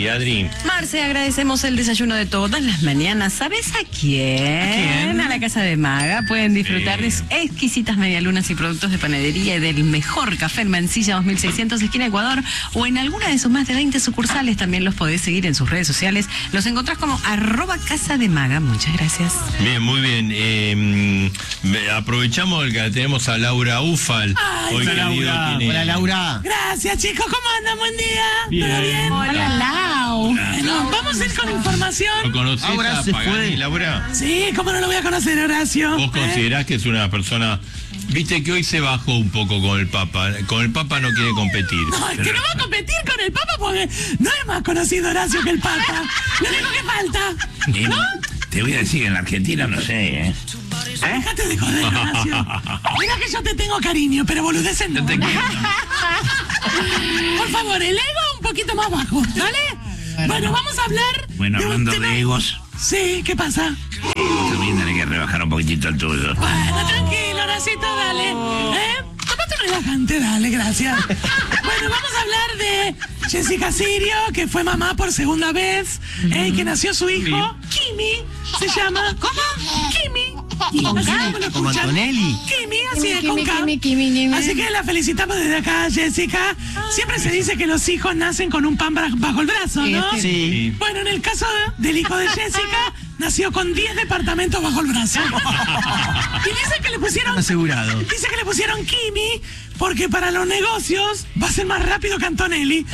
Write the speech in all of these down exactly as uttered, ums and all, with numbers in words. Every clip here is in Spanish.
Sí, Adri. Marce, agradecemos el desayuno de todas las mañanas. ¿Sabes a quién? ¿A quién? A la Casa de Maga. Pueden disfrutar Sí. de sus exquisitas medialunas y productos de panadería y del mejor café en Mansilla dos mil seiscientos, esquina Ecuador, o en alguna de sus más de veinte sucursales. También los podés seguir en sus redes sociales. Los encontrás como arroba Casa de Maga. Muchas gracias. Bien, muy bien. Eh, me- aprovechamos el que tenemos a Laura Ufal. Ay, Hoy hola, que Diego Laura. tiene- Hola, Laura. Gracias, chicos. ¿Cómo andan? Buen día. ¿Todo bien? Hola, Lau. Bueno, vamos a ir con ¿Lo información. conocés Ahora a se Pagani, fue. Laura? Sí, ¿cómo no lo voy a conocer, Horacio? ¿Vos ¿Eh? considerás que es una persona... Viste que hoy se bajó un poco con el Papa. Con el Papa no quiere competir. No, es que no va a competir con el Papa porque no es más conocido Horacio que el Papa. Lo único que falta. Y te voy a decir que en la Argentina no sé, ¿eh? Déjate de joder, Horacio. Mira que yo te tengo cariño, pero boludeces no. Te quiero. Por favor, el ego un poquito más bajo, ¿vale? Bueno, vamos a hablar. Bueno, de un hablando tema- de egos, Sí, ¿qué pasa? también tenés que rebajar un poquitito el tuyo. Bueno, tranquilo, Horacito, dale. ¿Eh? Tómate un relajante, dale, gracias. Bueno, vamos a hablar de Jessica Sirio, que fue mamá por segunda vez, eh, y que nació su hijo, Kimi, se llama. ¿Cómo? Kimi. ¿Con Así K? como lo ¿Como escuchan. Antonelli? Kimi, así es, Kimi, con Kimi, K. Kimi, Kimi, Kimi. Así que la felicitamos desde acá, Jessica. Siempre se dice que los hijos nacen con un pan bra- bajo el brazo, ¿no? Sí. Bueno, en el caso del hijo de Jessica, nació con diez departamentos bajo el brazo. Y dice que le pusieron... Asegurado. Dice que le pusieron Kimi porque para los negocios va a ser más rápido que Antonelli.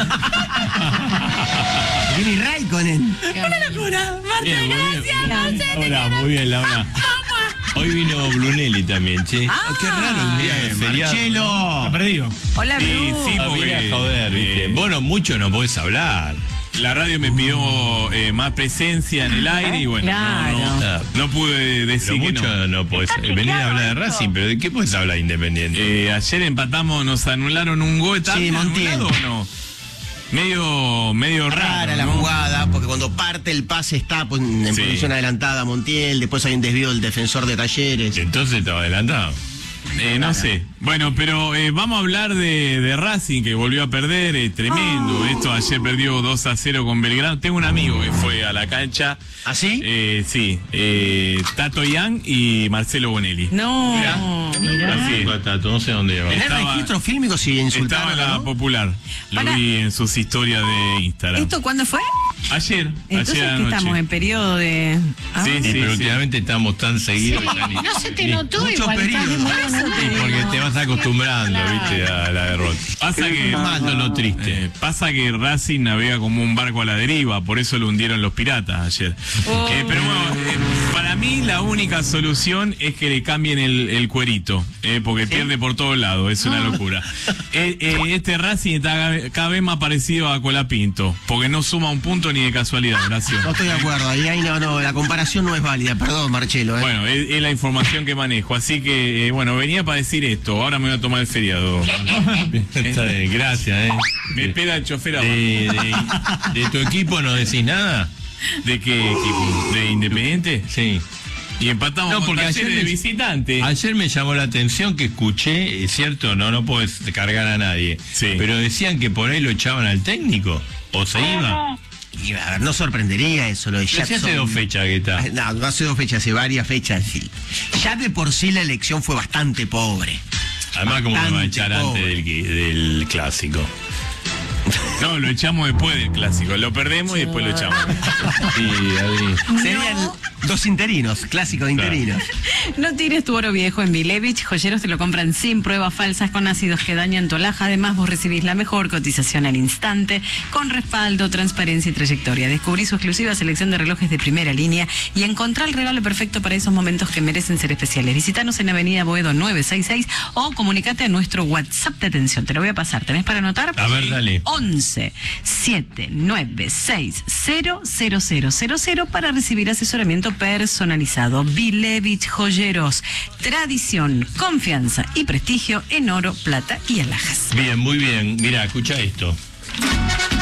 Kimi Raikkonen. Una locura. Marta, Bien, muy bien. gracias, Marta. Hola, muy bien, Laura. Hoy vino Brunelli también, che. Ah. Qué raro, un día de feriado. Marcelo. perdido. Hola, Sí, Bru. sí. Ah, vine a porque, joder, viste. eh, Bueno, mucho no podés hablar. La radio me pidió eh, más presencia en el aire y bueno, Claro. no, no, no pude decir Pero que mucho no. no, podés venir a hablar de Racing, pero ¿de qué podés hablar Independiente? Eh, ayer empatamos, nos anularon un gol. ¿Está Sí, Montiel. anulado o no? Medio, medio raro. Rara la ¿no? jugada, porque cuando parte el pase está pues, en Sí. posición adelantada Montiel, después hay un desvío del defensor de Talleres. Entonces estaba adelantado. Eh, no sé. Bueno, pero eh, vamos a hablar de, de Racing, que volvió a perder. eh, tremendo. Esto ayer perdió dos a cero con Belgrano. Tengo un amigo que fue a la cancha. ¿Ah, sí? Eh, sí. eh, Tato Yang y Marcelo Bonelli. No, mirá. Así es. Nunca Tato, no sé dónde va. ¿Tenés estaba- registro fílmico si Estaba insultaron en la ¿no? popular. Lo Pará. vi en sus historias de Instagram. ¿Esto cuándo fue? Ayer. Entonces, ayer ¿qué anoche. estamos en periodo de...? Ah, Sí, Sí, sí, pero sí. últimamente estamos tan seguidos. ya ni- No se te ni- notó mucho igual. estás de periodo. muy buen humor. Sí, porque te vas acostumbrando, viste, a la derrota. Pasa que. Más lo triste. Eh, pasa que Racing navega como un barco a la deriva, por eso lo hundieron los piratas ayer. Eh, pero bueno, eh, para mí la única solución es que le cambien el, el cuerito, eh, porque pierde por todos lados, es una locura. Eh, eh, este Racing está cada vez- cada vez más parecido a Colapinto, porque no suma un punto ni de casualidad, Horacio. No estoy de acuerdo, ahí, ahí no, no, la comparación no es válida, perdón, Marcelo. ¿eh? Bueno, es, es la información que manejo, así que, eh, bueno, venía para decir esto, ahora me voy a tomar el feriado. Está bien, gracias, eh. Me espera el chofer abajo. De, de- de tu equipo no decís nada? ¿De qué equipo? ¿De Independiente? Sí. Y empatamos No, con porque Talleres ayer de me- visitante. Ayer me llamó la atención que escuché, es cierto, no, no puedes cargar a nadie, Sí. pero decían que por ahí lo echaban al técnico, o se iba. Y, a ver, no sorprendería eso, lo de Ya hace Jackson. dos fechas que está. No, no hace dos fechas, hace varias fechas. Sí. Ya de por sí la elección fue bastante pobre. Además, como me va a Bastante echar antes pobre. del, del clásico. No, lo echamos después del clásico. Lo perdemos y después lo echamos. Sí, ahí. Serían dos interinos, clásicos interinos. No tires tu oro viejo en Vilevich. Joyeros te lo compran sin pruebas falsas con ácidos que dañan tu alhaja. Además, vos recibís la mejor cotización al instante, con respaldo, transparencia y trayectoria. Descubrí su exclusiva selección de relojes de primera línea y encontrá el regalo perfecto para esos momentos que merecen ser especiales. Visítanos en Avenida Boedo nueve seis seis o comunicate a nuestro WhatsApp de atención. Te lo voy a pasar. ¿Tenés para anotar? A ver, dale. once siete nueve seis cero cero cero cero cero para recibir asesoramiento personalizado. Vilevich Joyeros, tradición, confianza y prestigio en oro, plata y alhajas. Bien, muy bien. Mira, escucha esto.